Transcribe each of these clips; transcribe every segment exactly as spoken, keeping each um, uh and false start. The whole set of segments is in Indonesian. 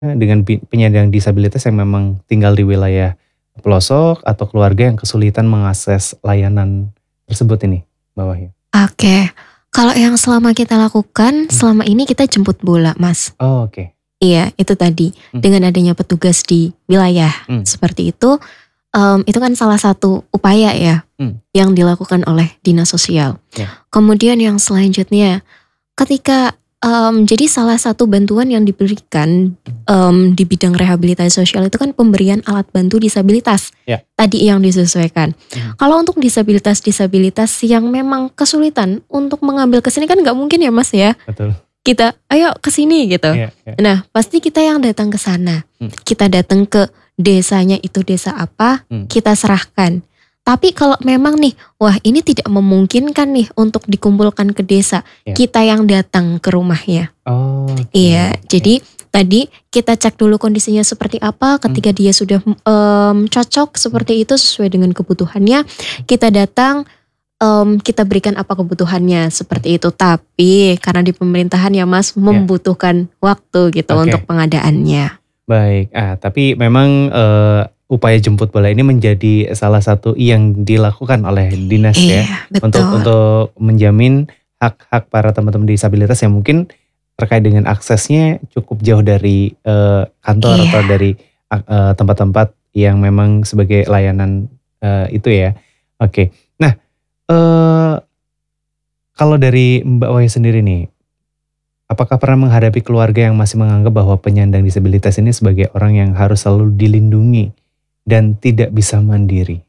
Dengan pi penyandang disabilitas yang memang tinggal di wilayah pelosok atau keluarga yang kesulitan mengakses layanan tersebut ini, Mbak Wahyu? Oke, kalau yang selama kita lakukan, Mmm. selama ini kita jemput bola, Mas. Oh, oke. Iya, itu tadi, Mmm. dengan adanya petugas di wilayah Mmm. seperti itu, mmm, itu kan salah satu upaya ya, Mmm. yang dilakukan oleh dinas sosial. Ya. Kemudian yang selanjutnya, ketika, mmm, jadi salah satu bantuan yang diberikan, mmm, di bidang rehabilitasi sosial itu kan pemberian alat bantu disabilitas, Ya. tadi yang disesuaikan. Mhm. Kalau untuk disabilitas-disabilitas yang memang kesulitan untuk mengambil ke sini kan nggak mungkin ya, Mas, ya, Betul. kita, "Ayo ke sini," gitu. Iya iya. Nah, pasti kita yang datang ke sana. Mmm. Kita datang ke desanya itu desa apa, Mmm. kita serahkan. Tapi kalau memang nih, wah ini tidak memungkinkan nih untuk dikumpulkan ke desa, Ya. kita yang datang ke rumahnya. Oh, oke. Iya, Ya. jadi tadi kita cek dulu kondisinya seperti apa, Mmm. ketika dia sudah, mmm, cocok Mmm. seperti itu sesuai dengan kebutuhannya, kita datang, mmm, kita berikan apa kebutuhannya, Mmm. seperti itu. Tapi karena di pemerintahan ya, Mas, Ya. membutuhkan waktu gitu untuk Oke. pengadaannya. Baik, ah, tapi memang, eee, upaya jemput bola ini menjadi salah satu yang dilakukan oleh dinas ya, Iya, untuk betul. untuk menjamin hak-hak para teman-teman disabilitas yang mungkin terkait dengan aksesnya cukup jauh dari, eee, kantor atau Iya. dari, ak eee, tempat-tempat yang memang sebagai layanan, eee, itu ya. Oke. Nah, eee, kalau dari Mbak Wahyu sendiri nih, apakah pernah menghadapi keluarga yang masih menganggap bahwa penyandang disabilitas ini sebagai orang yang harus selalu dilindungi dan tidak bisa mandiri?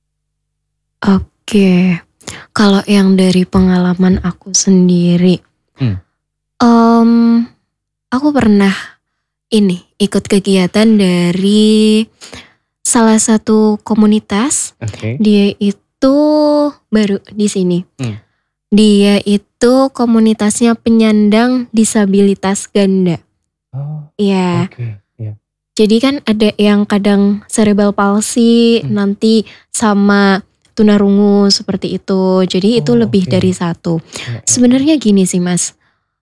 Oke, kalau yang dari pengalaman aku sendiri, Mmm. mmm, aku pernah ini, ikut kegiatan dari salah satu komunitas, Oke. dia itu baru di sini. Mmm. Dia itu komunitasnya penyandang disabilitas ganda. Oh, Iya. oke, iya. Jadi kan ada yang kadang cerebral palsy, Mmm. nanti sama tunarungu seperti itu. Jadi itu Oh, lebih dari oke. satu. Ya ya. Sebenarnya gini sih, Mas,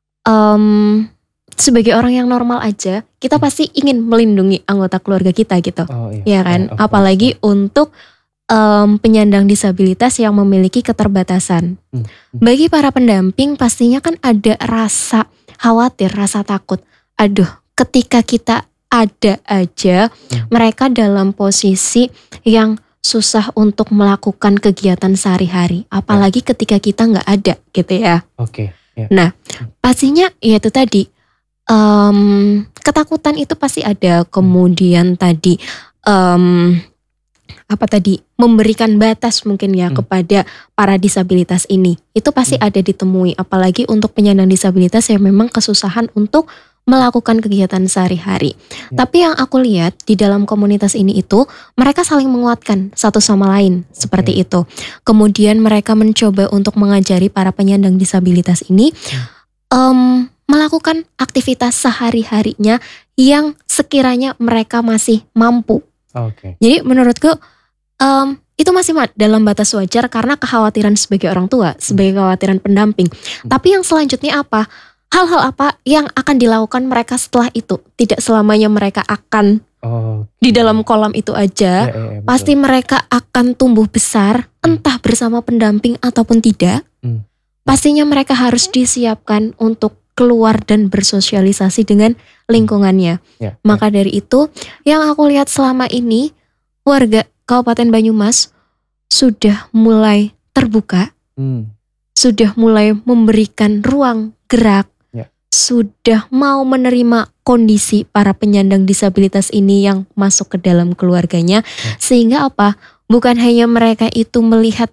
mmm, sebagai orang yang normal aja, kita Mmm. pasti ingin melindungi anggota keluarga kita gitu, Oh iya, ya ya, kan? of course, ya. Apalagi untuk, mmm, penyandang disabilitas yang memiliki keterbatasan. Mmm mmm. Bagi para pendamping pastinya kan ada rasa khawatir, rasa takut, aduh ketika kita ada aja, Mmm. mereka dalam posisi yang susah untuk melakukan kegiatan sehari-hari, Ya. apalagi ketika kita nggak ada, gitu ya. Oke, ya. Nah, Mmm. pastinya ya itu tadi, mmm, ketakutan itu pasti ada, Mmm. kemudian tadi, mmm, apa tadi, memberikan batas mungkin ya Mmm. kepada para disabilitas ini, itu pasti Mmm. ada ditemui, apalagi untuk penyandang disabilitas yang memang kesusahan untuk melakukan kegiatan sehari-hari. Ya. Tapi yang aku lihat di dalam komunitas ini itu, mereka saling menguatkan satu sama lain, seperti Oke. itu. Kemudian mereka mencoba untuk mengajari para penyandang disabilitas ini, Mmm. mmm, melakukan aktivitas sehari-harinya yang sekiranya mereka masih mampu. Oke. Jadi menurutku, mmm, itu masih ma dalam batas wajar karena kekhawatiran sebagai orang tua, Mmm. sebagai kekhawatiran pendamping. Mmm. Tapi yang selanjutnya apa? Hal-hal apa yang akan dilakukan mereka setelah itu? Tidak selamanya mereka akan di dalam Oke. kolam itu aja, Ya ya ya, pasti betul. mereka akan tumbuh besar, Mmm. entah bersama pendamping ataupun tidak. Mmm. Pastinya mereka harus disiapkan untuk keluar dan bersosialisasi dengan Mmm. lingkungannya. Ya ya. Maka dari itu, yang aku lihat selama ini, warga Kabupaten Banyumas sudah mulai terbuka, Mmm. sudah mulai memberikan ruang gerak, Ya. sudah mau menerima kondisi para penyandang disabilitas ini yang masuk ke dalam keluarganya. Ya. Sehingga apa? Bukan hanya mereka itu melihat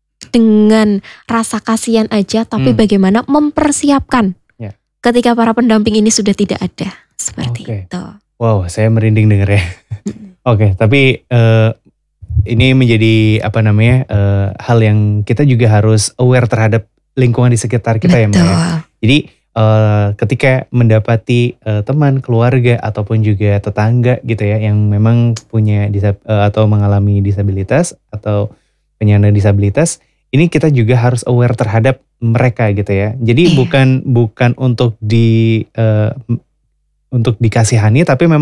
dengan rasa kasihan aja, tapi Mmm. bagaimana mempersiapkan Ya. ketika para pendamping ini sudah tidak ada, seperti Oke. itu. Wow, saya merinding dengernya. Mhm. Oke, tapi, eee, ini menjadi apa namanya, eee, hal yang kita juga harus aware terhadap lingkungan di sekitar kita ya, Mbak, ya. Betul. Jadi, eee, ketika mendapati, eee, teman, keluarga, ataupun juga tetangga gitu ya, yang memang punya disab eee, atau mengalami disabilitas atau penyandang disabilitas, ini kita juga harus aware terhadap mereka gitu ya. Jadi Iya. bukan bukan untuk di, eee, m untuk dikasihani tapi memang